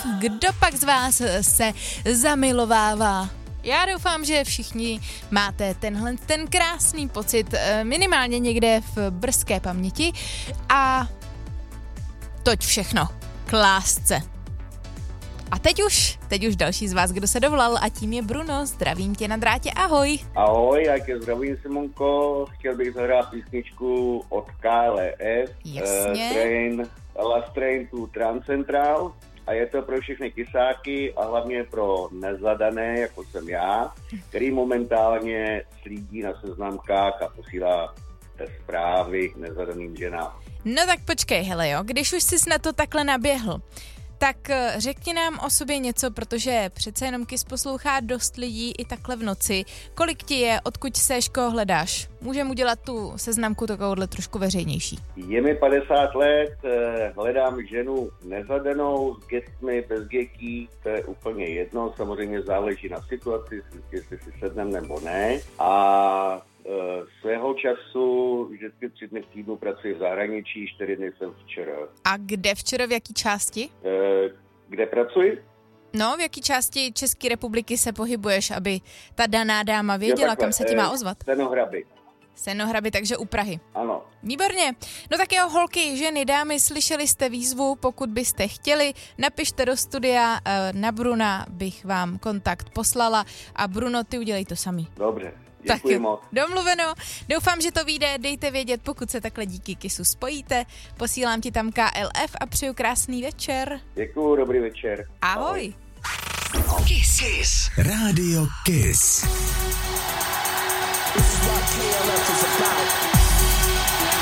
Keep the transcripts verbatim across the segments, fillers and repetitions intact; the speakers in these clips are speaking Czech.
Kdo pak z vás se zamilovává? Já doufám, že všichni máte tenhle ten krásný pocit minimálně někde v brzké paměti a toť všechno k lásce. A teď už, teď už další z vás, kdo se dovolal, a tím je Bruno. Zdravím tě na drátě, ahoj. Ahoj, já tě zdravím, Simonko. Chtěl bych zahrát písničku od K L F. Jasně. Uh, train, Last Train to Transcentral. A je to pro všechny kysáky a hlavně pro nezadané, jako jsem já, který momentálně slídí na seznamkách a posílá zprávy nezadaným ženám. No tak počkej, hele jo, když už jsi na to takhle naběhl, tak řekni nám o sobě něco, protože přece jenom Kiss poslouchá dost lidí i takhle v noci. Kolik ti je, odkud seš, koho hledáš? Můžeme udělat tu seznamku takovouhle trošku veřejnější. Je mi padesát let, hledám ženu nezadanou, s gestmi, bez geký, to je úplně jedno, samozřejmě záleží na situaci, jestli si sednem nebo ne. A svého času vždycky tři dny v týdnu pracuji v zahraničí, čtyři dny jsem včera. A kde včera, v jaký části? Kde pracuji? No, v jaký části České republiky se pohybuješ, aby ta daná dáma věděla, jo, kam se ti má ozvat? Senohraby. Senohraby, takže u Prahy. Ano. Výborně. No tak jo, holky, ženy, dámy, slyšeli jste výzvu, pokud byste chtěli, napište do studia, na Bruna bych vám kontakt poslala a Bruno, ty udělej to samý. Dobře. Děkuji tak moc. Domluveno. Doufám, že to vyjde. Dejte vědět, pokud se takhle díky Kissu spojíte. Posílám ti tam K L F a přeju krásný večer. Děkuju, dobrý večer. Ahoj. Ahoj. Kiss. Kiss. Radio Kiss. This is what K L F is about.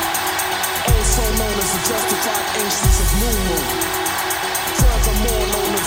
Also known as the justified ancients of New Moon. Furthermore known